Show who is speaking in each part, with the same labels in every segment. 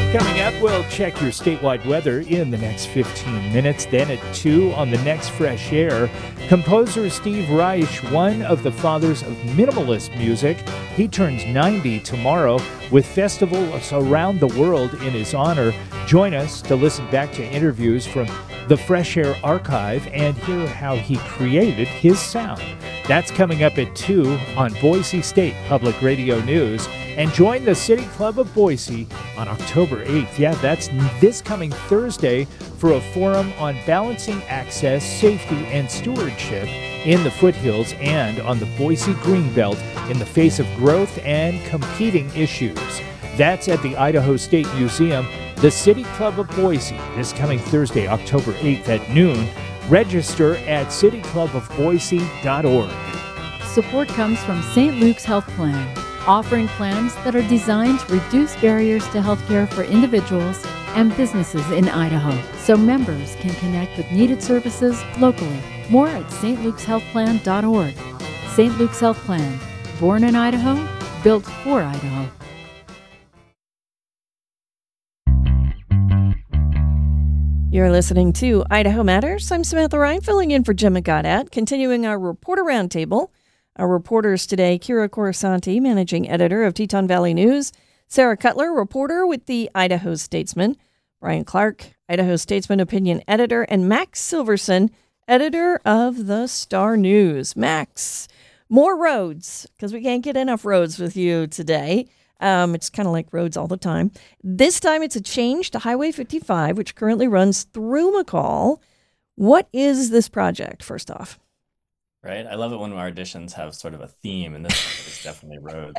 Speaker 1: Coming up, we'll check your statewide weather in the next 15 minutes. Then at 2 on the next Fresh Air, composer Steve Reich, one of the fathers of minimalist music, he turns 90 tomorrow with festivals around the world in his honor. Join us to listen back to interviews from the Fresh Air archive and hear how he created his sound. That's coming up at 2 on Boise State Public Radio News. And join the City Club of Boise on October 8th. Yeah, that's this coming Thursday for a forum on balancing access, safety, and stewardship in the foothills and on the Boise Greenbelt in the face of growth and competing issues. That's at the Idaho State Museum, the City Club of Boise, this coming Thursday, October 8th at noon. Register at cityclubofboise.org.
Speaker 2: Support comes from St. Luke's Health Plan, offering plans that are designed to reduce barriers to healthcare for individuals and businesses in Idaho, so members can connect with needed services locally. More at stlukeshealthplan.org. St. Luke's Health Plan, born in Idaho, built for Idaho.
Speaker 3: You're listening to Idaho Matters. I'm Samantha Ryan, filling in for Jim McGoddard, continuing our Reporter Roundtable. Our reporters today, Kira Corisanti, managing editor of Teton Valley News, Sarah Cutler, reporter with the Idaho Statesman, Brian Clark, Idaho Statesman opinion editor, and Max Silverson, editor of the Star News. Max, more roads, because we can't get enough roads with you today. It's kind of like roads all the time. This time it's a change to Highway 55, which currently runs through McCall. What is this project, first off?
Speaker 4: Right. I love it when our auditions have sort of a theme, and this is definitely roads.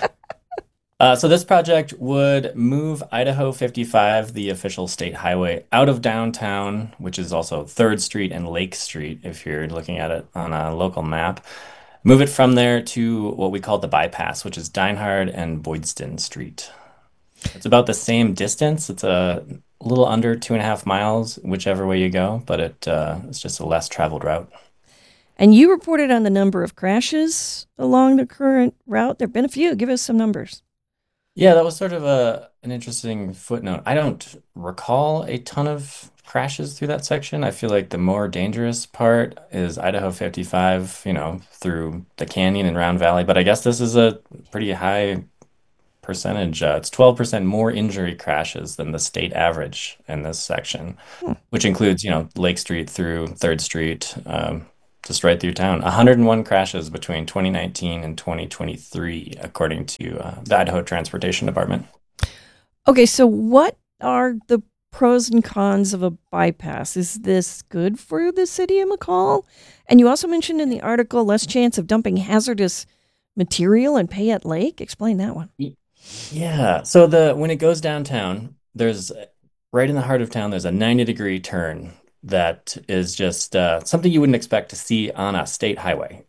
Speaker 4: So this project would move Idaho 55, the official state highway, out of downtown, which is also 3rd Street and Lake Street, if you're looking at it on a local map. Move it from there to what we call the bypass, which is Dinehard and Boydston Street. It's about the same distance. It's a little under 2.5 miles, whichever way you go, but it's just a less traveled route.
Speaker 3: And you reported on the number of crashes along the current route. There have been a few. Give us some numbers.
Speaker 4: Yeah, that was sort of an interesting footnote. I don't recall a ton of crashes through that section. I feel like the more dangerous part is Idaho 55, through the canyon and Round Valley. But I guess this is a pretty high percentage. It's 12% more injury crashes than the state average in this section, which includes, Lake Street through 3rd Street, just right through town. 101 crashes between 2019 and 2023, according to the Idaho Transportation Department.
Speaker 3: Okay, so what are the pros and cons of a bypass? Is this good for the city of McCall? And you also mentioned in the article less chance of dumping hazardous material in Payette Lake. Explain that one.
Speaker 4: Yeah, so when it goes downtown, there's right in the heart of town, there's a 90-degree turn that is just something you wouldn't expect to see on a state highway.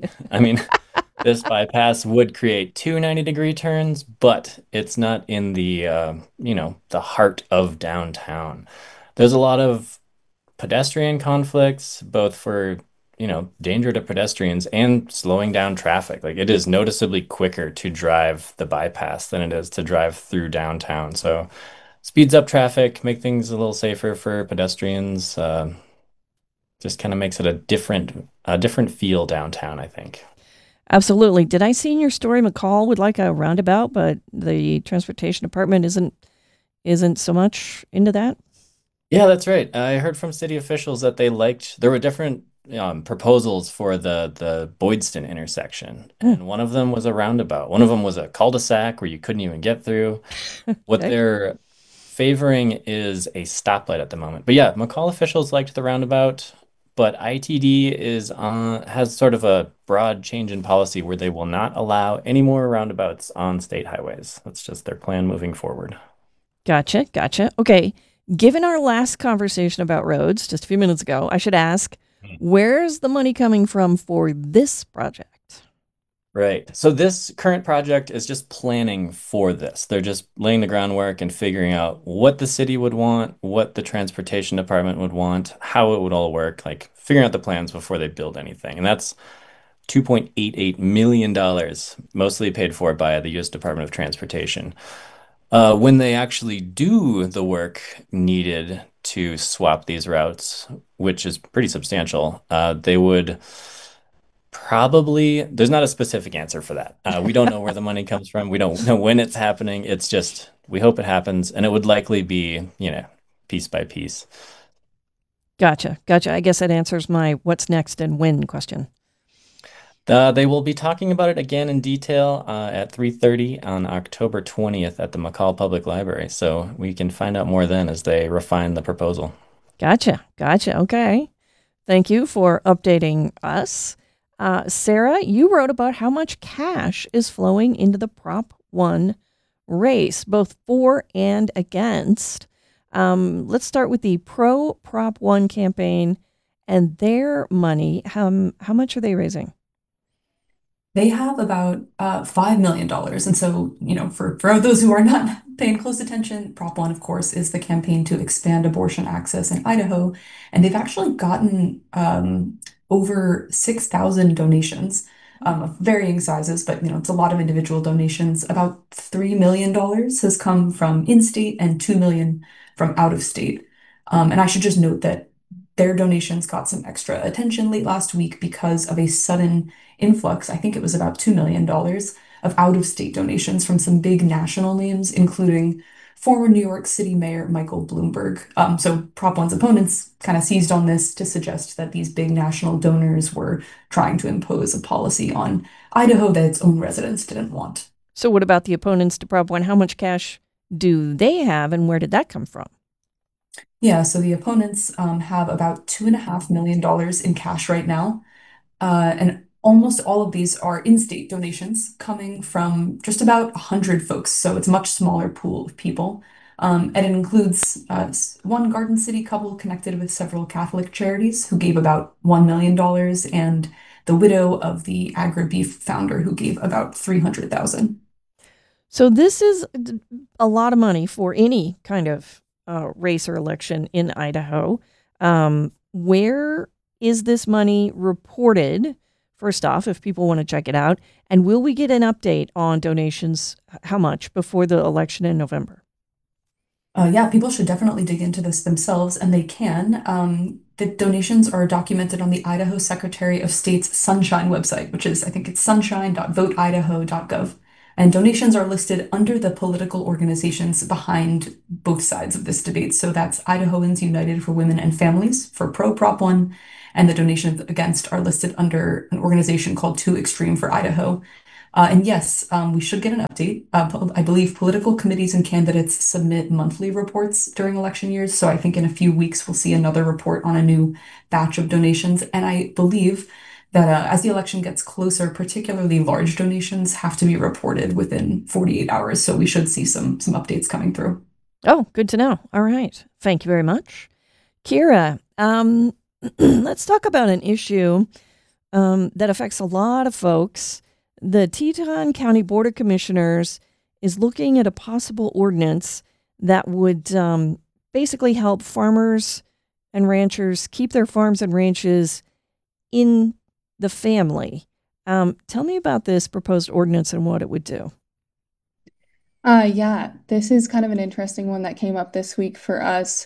Speaker 4: This bypass would create 2 90-degree turns, but it's not in the the heart of downtown. There's a lot of pedestrian conflicts, both for danger to pedestrians and slowing down traffic. Like, it is noticeably quicker to drive the bypass than it is to drive through downtown. So speeds up traffic, make things a little safer for pedestrians. Just kind of makes it a different feel downtown, I think.
Speaker 3: Absolutely. Did I see in your story McCall would like a roundabout, but the transportation department isn't so much into that?
Speaker 4: Yeah, that's right. I heard from city officials that there were different proposals for the Boydston intersection, and one of them was a roundabout. One of them was a cul-de-sac where you couldn't even get through. What they're favoring is a stoplight at the moment. But yeah, McCall officials liked the roundabout, but ITD has sort of a broad change in policy where they will not allow any more roundabouts on state highways. That's just their plan moving forward.
Speaker 3: Gotcha. Okay. Given our last conversation about roads just a few minutes ago, I should ask, where's the money coming from for this project?
Speaker 4: Right. So this current project is just planning for this. They're just laying the groundwork and figuring out what the city would want, what the transportation department would want, how it would all work, like figuring out the plans before they build anything. And that's $2.88 million, mostly paid for by the U.S. Department of Transportation. When they actually do the work needed to swap these routes, which is pretty substantial, they would probably, there's not a specific answer for that. We don't know where the money comes from. We don't know when it's happening. It's just, we hope it happens, and it would likely be, piece by piece.
Speaker 3: Gotcha. I guess that answers my what's next and when question.
Speaker 4: They will be talking about it again in detail at 3:30 on October 20th at the McCall Public Library. So we can find out more then as they refine the proposal.
Speaker 3: Gotcha. Okay. Thank you for updating us. Sarah, you wrote about how much cash is flowing into the Prop 1 race, both for and against. Let's start with the pro Prop 1 campaign and their money. How much are they raising?
Speaker 5: They have about $5 million. And so, for those who are not paying close attention, Prop 1, of course, is the campaign to expand abortion access in Idaho. And they've actually gotten over 6,000 donations of varying sizes, but, it's a lot of individual donations. About $3 million has come from in-state and $2 million from out of state. And I should just note that their donations got some extra attention late last week because of a sudden influx. I think it was about $2 million of out-of-state donations from some big national names, including former New York City Mayor Michael Bloomberg. So Prop 1's opponents kind of seized on this to suggest that these big national donors were trying to impose a policy on Idaho that its own residents didn't want.
Speaker 3: So what about the opponents to Prop 1? How much cash do they have, and where did that come from?
Speaker 5: Yeah, so the opponents have about $2.5 million in cash right now. And almost all of these are in-state donations coming from just about 100 folks. So it's a much smaller pool of people. And it includes one Garden City couple connected with several Catholic charities who gave about $1 million, and the widow of the Agri-Beef founder who gave about $300,000.
Speaker 3: So this is a lot of money for any kind of race or election in Idaho. Where is this money reported, first off, if people want to check it out? And will we get an update on donations, how much, before the election in November?
Speaker 5: Yeah, people should definitely dig into this themselves, and they can. The donations are documented on the Idaho Secretary of State's Sunshine website, which is, I think it's sunshine.voteidaho.gov. And donations are listed under the political organizations behind both sides of this debate. So that's Idahoans United for Women and Families for pro Prop 1, and the donations against are listed under an organization called Too Extreme for Idaho. And yes, we should get an update. I believe political committees and candidates submit monthly reports during election years. So I think in a few weeks, we'll see another report on a new batch of donations. And I believe that as the election gets closer, particularly large donations have to be reported within 48 hours. So we should see some updates coming through.
Speaker 3: Oh, good to know. All right. Thank you very much. Kira, let's talk about an issue that affects a lot of folks. The Teton County Board of Commissioners is looking at a possible ordinance that would basically help farmers and ranchers keep their farms and ranches in the family. Tell me about this proposed ordinance and what it would do.
Speaker 6: Yeah, this is kind of an interesting one that came up this week for us.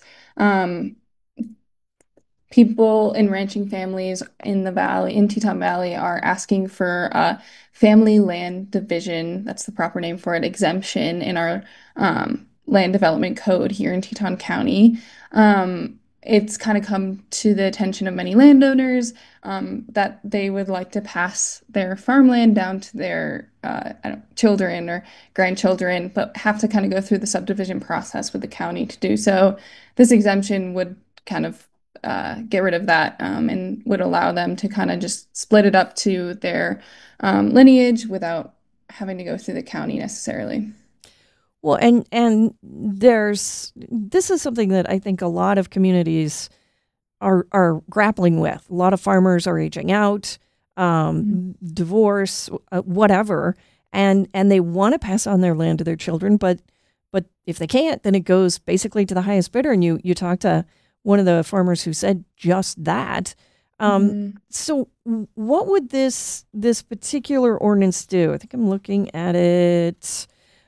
Speaker 6: People in ranching families in the valley, in Teton Valley, are asking for a family land division, that's the proper name for it, exemption in our land development code here in Teton County. It's kind of come to the attention of many landowners that they would like to pass their farmland down to their children or grandchildren, but have to kind of go through the subdivision process with the county to do so. This exemption would kind of get rid of that and would allow them to kind of just split it up to their lineage without having to go through the county necessarily.
Speaker 3: Well, and this is something that I think a lot of communities are grappling with. A lot of farmers are aging out, divorce, whatever, and they want to pass on their land to their children, but if they can't, then it goes basically to the highest bidder. And you talked to one of the farmers who said just that. So what would this particular ordinance do? I think I'm looking at it.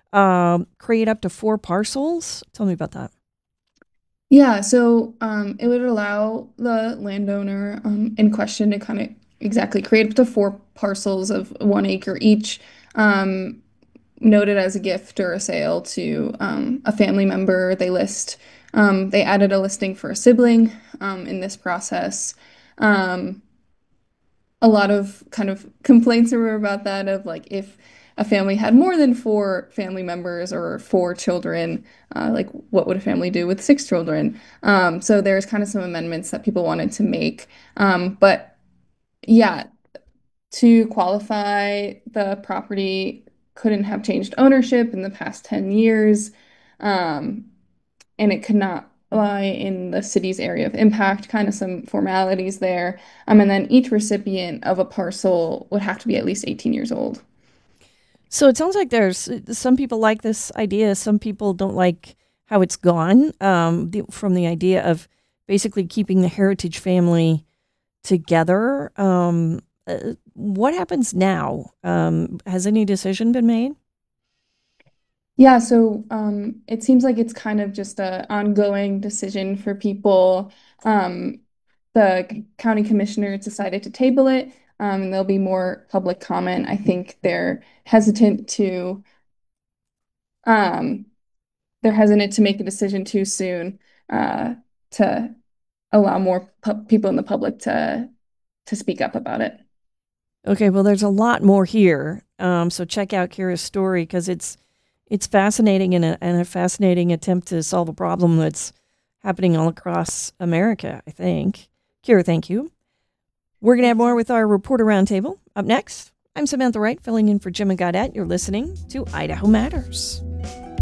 Speaker 3: create up to 4 parcels. Tell me about that.
Speaker 6: Yeah, so it would allow the landowner in question to kind of exactly create up to 4 parcels of 1 acre each, um, noted as a gift or a sale to a family member. They added a listing for a sibling in this process. Um, a lot of kind of complaints were about that of like if a family had more than 4 family members or 4 children, like what would a family do with 6 children? So there's kind of some amendments that people wanted to make. But yeah, to qualify, the property couldn't have changed ownership in the past 10 years. Um, and it could not lie in the city's area of impact, kind of some formalities there. And then each recipient of a parcel would have to be at least 18 years old.
Speaker 3: So it sounds like there's some people like this idea, some people don't like how it's gone, from the idea of basically keeping the heritage family together. What happens now? Has any decision been made?
Speaker 6: Yeah, so it seems like it's kind of just an ongoing decision for people. Um, the county commissioners decided to table it, and there'll be more public comment. I think um, they're hesitant to make a decision too soon, to allow more people in the public to speak up about it.
Speaker 3: Okay, well, there's a lot more here. So check out Kira's story because it's fascinating and a fascinating attempt to solve a problem that's happening all across America, I think. Kira, thank you. We're going to have more with our reporter roundtable. Up next, I'm Samantha Wright, filling in for Jim and Gaudette. You're listening to Idaho Matters.